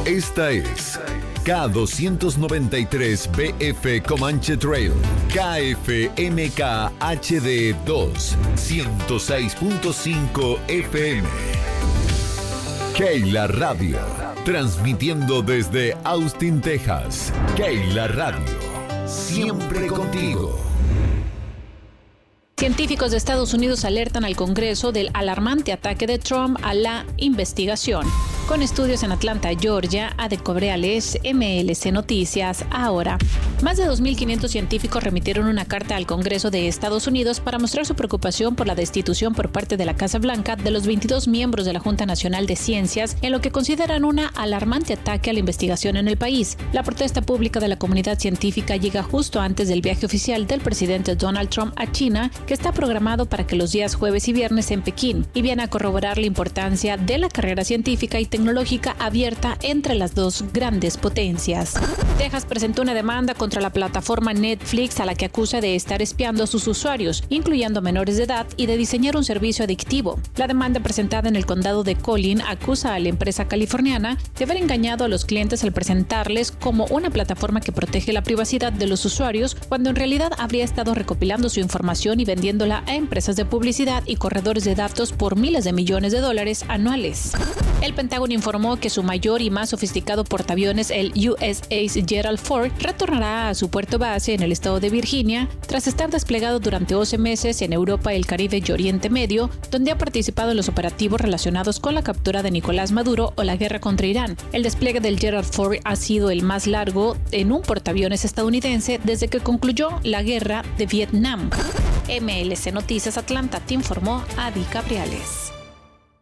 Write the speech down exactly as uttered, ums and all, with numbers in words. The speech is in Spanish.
Esta es K doscientos noventa y tres B F Comanche Trail, K F M K H D dos, ciento seis punto cinco F M. Keila Radio, transmitiendo desde Austin, Texas. Keila Radio, siempre contigo. Científicos de Estados Unidos alertan al Congreso del alarmante ataque de Trump a la investigación. Con estudios en Atlanta, Georgia, Ade Cobreales, M L C Noticias, ahora. Más de dos mil quinientos científicos remitieron una carta al Congreso de Estados Unidos para mostrar su preocupación por la destitución por parte de la Casa Blanca de los veintidós miembros de la Junta Nacional de Ciencias en lo que consideran una alarmante ataque a la investigación en el país. La protesta pública de la comunidad científica llega justo antes del viaje oficial del presidente Donald Trump a China, que está programado para que los días jueves y viernes en Pekín, y viene a corroborar la importancia de la carrera científica y tecnológica abierta entre las dos grandes potencias. Texas presentó una demanda contra la plataforma Netflix a la que acusa de estar espiando a sus usuarios, incluyendo menores de edad, y de diseñar un servicio adictivo. La demanda presentada en el condado de Collin acusa a la empresa californiana de haber engañado a los clientes al presentarles como una plataforma que protege la privacidad de los usuarios, cuando en realidad habría estado recopilando su información y vendiéndola a empresas de publicidad y corredores de datos por miles de millones de dólares anuales. El Pentágono informó que su mayor y más sofisticado portaaviones, el U S A Gerald Ford, retornará a su puerto base en el estado de Virginia tras estar desplegado durante once meses en Europa, el Caribe y Oriente Medio, donde ha participado en los operativos relacionados con la captura de Nicolás Maduro o la guerra contra Irán. El despliegue del Gerald Ford ha sido el más largo en un portaaviones estadounidense desde que concluyó la guerra de Vietnam. M L C Noticias Atlanta, te informó Adi Cabriales.